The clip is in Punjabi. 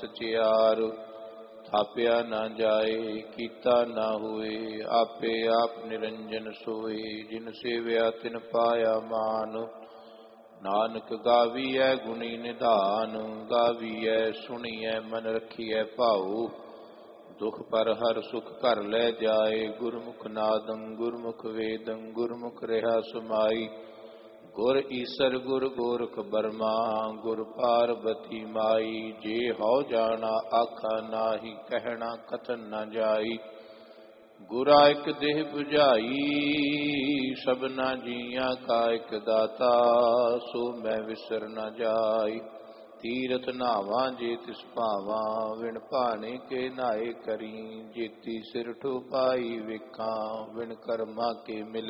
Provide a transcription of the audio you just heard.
ਸਚਿਆਰ। ਥਾਪਿਆ ਨਾ ਜਾਏ ਕੀਤਾ ਨਾ ਹੋਏ, ਆਪੇ ਆਪ ਨਿਰੰਜਨ ਸੋਏ। ਜਿਨ ਸੇਵਿਆ ਤਿਨ ਪਾਇਆ ਮਾਨ, ਨਾਨਕ ਗਾਵੀਐ ਗੁਣੀ ਨਿਧਾਨ। ਗਾਵੀਐ ਸੁਣੀਐ ਮਨ ਰਖੀਐ ਭਾਉ, ਦੁਖ ਪਰ ਹਰ ਸੁਖ ਘਰ ਲੈ ਜਾਏ। ਗੁਰਮੁਖ ਨਾਦੰ ਗੁਰਮੁਖ ਵੇਦੰ, ਗੁਰਮੁਖ ਰਿਹਾ ਸਮਾਈ। ਗੁਰ ਈਸਰ ਗੁਰ ਗੋਰਖ ਬਰਮਾ, ਗੁਰ ਪਾਰਬਤੀ ਮਾਈ। ਜੇ ਹਉ ਜਾਣਾ ਆਖਾ ਨਾਹੀ, ਕਹਿਣਾ ਕਥਨ ਨਾ ਜਾਈ। ਗੁਰਾ ਇਕ ਦੇਹ 부ਝਾਈ, ਸਭਨਾ ਜੀਆਂ ਕਾ ਇਕ ਦਾਤਾ। ਸੋ ਮੈਂ ਵਿਸਰ ਨਾ ਜਾਈ, ਤੀਰਥ ਨਾਵਾਂ ਜੇ ਤਿਸ ਭਾਵਾਂ। ਵਿਣ ਭਾਣੇ ਕੇ ਨਾਏ ਕਰੀ, ਜੇਤੀ ਸਿਰ ਠੁਪਾਈ ਵੇਖਾਂ। ਵਿਣ ਕਰਮਾਂ ਕੇ ਮਿਲ